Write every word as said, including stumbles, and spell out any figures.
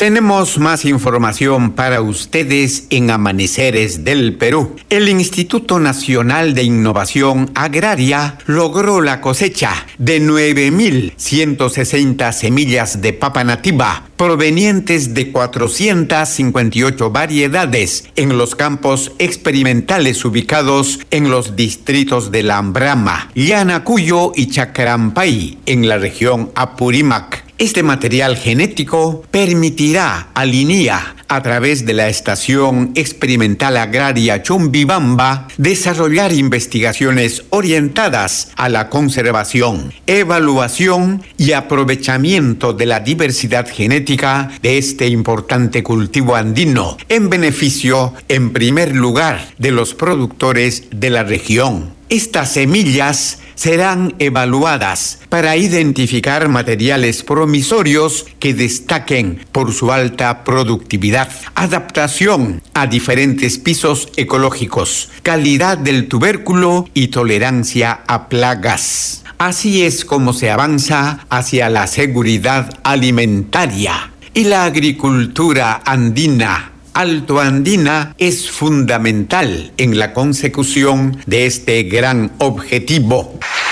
Tenemos más información para ustedes en Amaneceres del Perú. El Instituto Nacional de Innovación Agraria logró la cosecha de nueve mil ciento sesenta semillas de papa nativa provenientes de cuatrocientas cincuenta y ocho variedades en los campos experimentales ubicados en los distritos de Lambrama, Llanacuyo y Chacrampay, en la región Apurímac. Este material genético permitirá a Linía, a través de la Estación Experimental Agraria Chumbibamba, desarrollar investigaciones orientadas a la conservación, evaluación y aprovechamiento de la diversidad genética de este importante cultivo andino, en beneficio, en primer lugar, de los productores de la región. Estas semillas serán evaluadas para identificar materiales promisorios que destaquen por su alta productividad, adaptación a diferentes pisos ecológicos, calidad del tubérculo y tolerancia a plagas. Así es como se avanza hacia la seguridad alimentaria y la agricultura andina. Altoandina es fundamental en la consecución de este gran objetivo.